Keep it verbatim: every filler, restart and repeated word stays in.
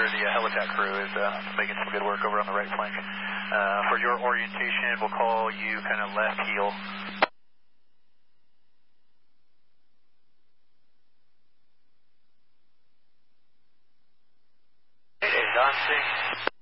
sure the uh, helipad crew is uh, making some good work over on the right flank. Uh, for your orientation, we'll call you kind of left heel. Advancing.